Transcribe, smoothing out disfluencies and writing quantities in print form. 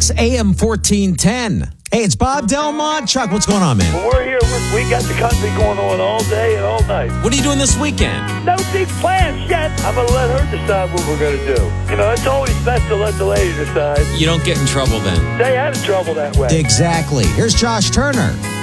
6 AM 1410. Hey, it's Bob Delmont. Chuck, what's going on, man? Well, we're here. We got the country going on all day and all night. What are you doing this weekend? No big plans yet. I'm going to let her decide what we're going to do. You know, it's always best to let the lady decide. You don't get in trouble then. Stay out of trouble that way. Exactly. Here's Josh Turner.